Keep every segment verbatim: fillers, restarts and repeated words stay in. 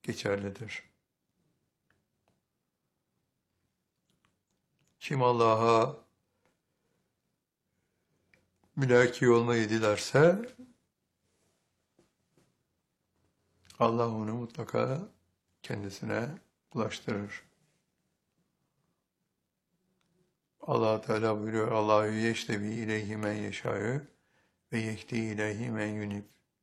geçerlidir. Kim Allah'a mülaki olmayı dilerse Allah onu mutlaka kendisine ulaştırır. Allah Teala buyuruyor: Allahu yeştebi ileyhi men yeşâ'ü ve yehdi ileyhi men yunib.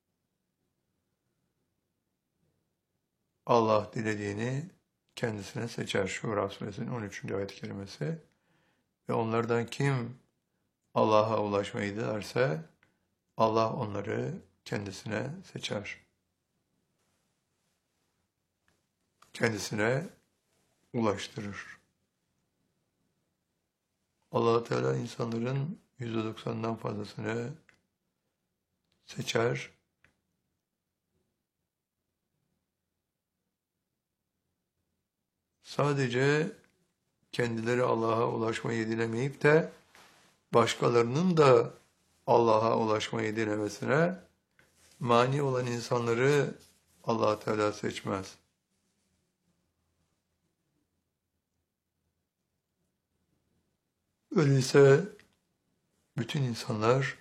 Allah dilediğini kendisine seçer. Şura suresinin on üçüncü ayet-i kerimesi. Ve onlardan kim Allah'a ulaşmayı dilerse Allah onları kendisine seçer. Kendisine ulaştırır. Allah Teala insanların yüzde doksanından fazlasını seçer. Sadece kendileri Allah'a ulaşmayı dilemeyip de başkalarının da Allah'a ulaşmayı dilemesine mani olan insanları Allah Teala seçmez. Öyleyse bütün insanlar,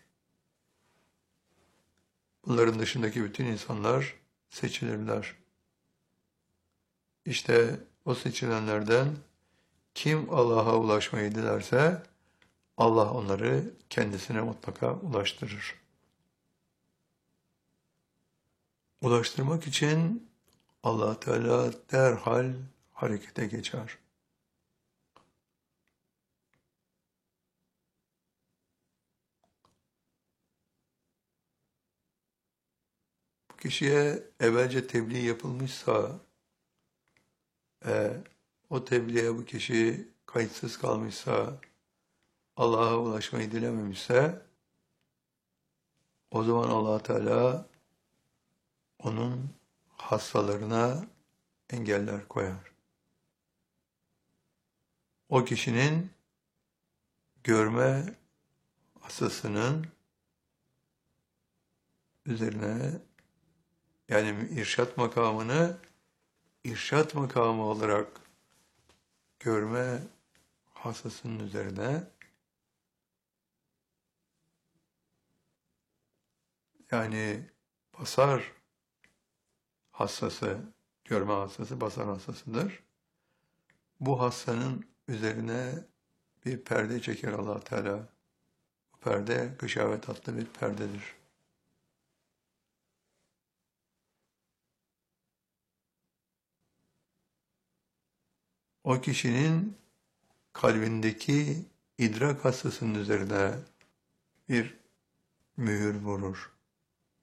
bunların dışındaki bütün insanlar seçilirler. İşte o seçilenlerden kim Allah'a ulaşmayı dilerse Allah onları kendisine mutlaka ulaştırır. Ulaştırmak için Allah Teala derhal harekete geçer. Bu kişiye evvelce tebliğ yapılmışsa, e, o tebliğe bu kişi kayıtsız kalmışsa, Allah'a ulaşmayı dilememişse, o zaman Allah Teala onun hastalarına engeller koyar. O kişinin görme hastasının üzerine, yani irşat makamını irşat makamı olarak görme hastasının üzerine, yani basar hastası, görme hastası basar hastasıdır. Bu hastanın üzerine bir perde çeker Allah Teala. Bu perde gışavet adlı bir perdedir. O kişinin kalbindeki idrak hastasının üzerine bir mühür vurur.